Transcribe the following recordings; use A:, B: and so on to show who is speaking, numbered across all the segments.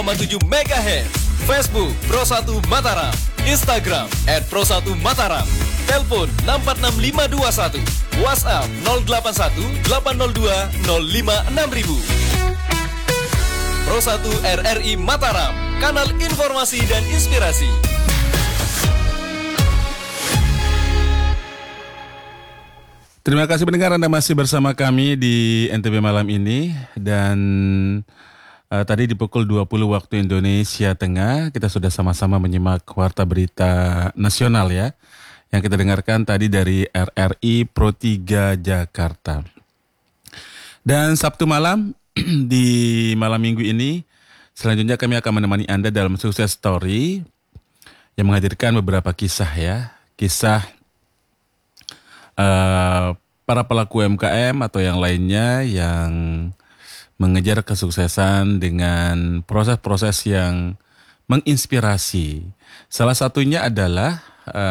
A: 102,7 MHz. Facebook Pro1 Mataram. Instagram @Pro1Mataram. Telepon 646 521. WhatsApp 081 802 056 000. Pro1 RRI Mataram, kanal informasi dan inspirasi.
B: Terima kasih pendengar, Anda masih bersama kami di NTB malam ini. Dan tadi di pukul 20 waktu Indonesia Tengah kita sudah sama-sama menyimak Warta Berita Nasional ya, yang kita dengarkan tadi dari RRI Pro 3 Jakarta. Dan Sabtu malam di malam minggu ini selanjutnya kami akan menemani Anda dalam Sukses Story yang menghadirkan beberapa kisah ya. Kisah para pelaku UMKM atau yang lainnya yang mengejar kesuksesan dengan proses-proses yang menginspirasi. Salah satunya adalah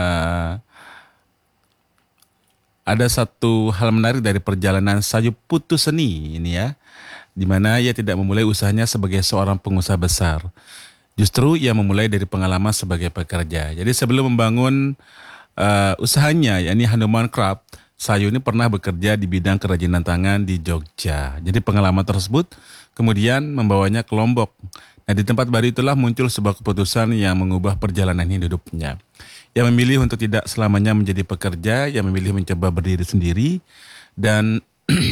B: ada satu hal menarik dari perjalanan Sayu Putuseni ini ya, di mana ia tidak memulai usahanya sebagai seorang pengusaha besar. Justru ia memulai dari pengalaman sebagai pekerja. Jadi sebelum membangun usahanya, yakni Hanuman Craft, Sayu ini pernah bekerja di bidang kerajinan tangan di Jogja. Jadi pengalaman tersebut kemudian membawanya ke Lombok. Nah, di tempat baru itulah muncul sebuah keputusan yang mengubah perjalanan hidupnya. Ia memilih untuk tidak selamanya menjadi pekerja, ia memilih mencoba berdiri sendiri. Dan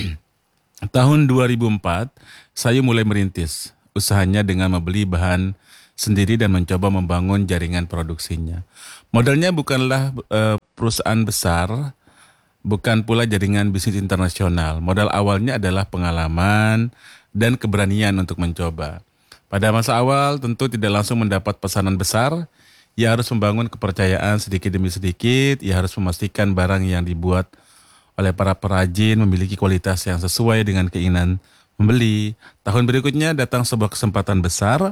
B: tahun 2004, Sayu mulai merintis usahanya dengan membeli bahan sendiri dan mencoba membangun jaringan produksinya. Modalnya bukanlah perusahaan besar, bukan pula jaringan bisnis internasional. Modal awalnya adalah pengalaman dan keberanian untuk mencoba. Pada masa awal tentu tidak langsung mendapat pesanan besar. Ia harus membangun kepercayaan sedikit demi sedikit. Ia harus memastikan barang yang dibuat oleh para perajin memiliki kualitas yang sesuai dengan keinginan membeli. Tahun berikutnya datang sebuah kesempatan besar,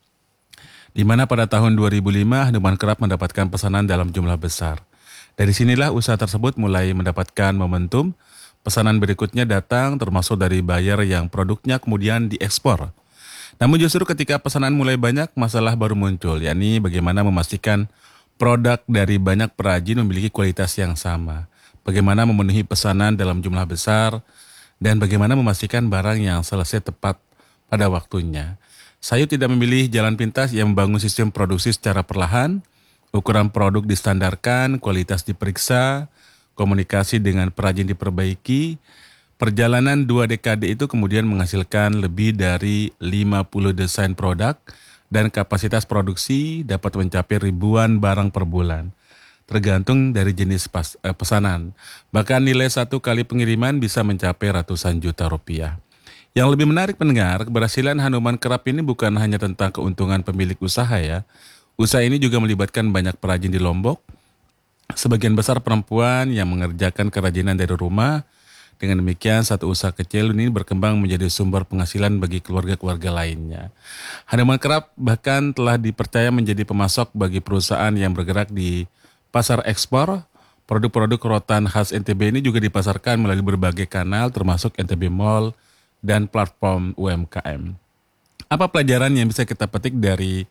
B: di mana pada tahun 2005 Hanuman Craft mendapatkan pesanan dalam jumlah besar. Dari sinilah usaha tersebut mulai mendapatkan momentum. Pesanan berikutnya datang termasuk dari buyer yang produknya kemudian diekspor. Namun justru ketika pesanan mulai banyak, masalah baru muncul, yakni bagaimana memastikan produk dari banyak perajin memiliki kualitas yang sama. Bagaimana memenuhi pesanan dalam jumlah besar, dan bagaimana memastikan barang yang selesai tepat pada waktunya. Sayu tidak memilih jalan pintas, ia membangun sistem produksi secara perlahan. Ukuran produk distandarkan, kualitas diperiksa, komunikasi dengan perajin diperbaiki. Perjalanan 2 dekade itu kemudian menghasilkan lebih dari 50 desain produk dan kapasitas produksi dapat mencapai ribuan barang per bulan, tergantung dari jenis pesanan. Bahkan nilai satu kali pengiriman bisa mencapai ratusan juta rupiah. Yang lebih menarik pendengar, keberhasilan Hanuman Craft ini bukan hanya tentang keuntungan pemilik usaha ya. Usaha ini juga melibatkan banyak perajin di Lombok. Sebagian besar perempuan yang mengerjakan kerajinan dari rumah. Dengan demikian, satu usaha kecil ini berkembang menjadi sumber penghasilan bagi keluarga-keluarga lainnya. Hanuman Craft bahkan telah dipercaya menjadi pemasok bagi perusahaan yang bergerak di pasar ekspor. Produk-produk rotan khas NTB ini juga dipasarkan melalui berbagai kanal termasuk NTB Mall dan platform UMKM. Apa pelajaran yang bisa kita petik dari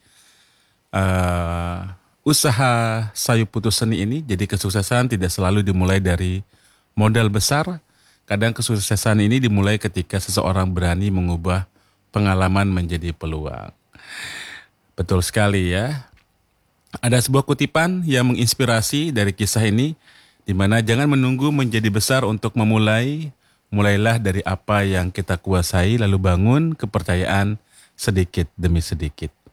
B: usaha Sayu Putuseni ini? Jadi kesuksesan tidak selalu dimulai dari modal besar. Kadang kesuksesan ini dimulai ketika seseorang berani mengubah pengalaman menjadi peluang. Betul sekali ya. Ada sebuah kutipan yang menginspirasi dari kisah ini, di mana jangan menunggu menjadi besar untuk memulai. Mulailah dari apa yang kita kuasai, lalu bangun kepercayaan sedikit demi sedikit.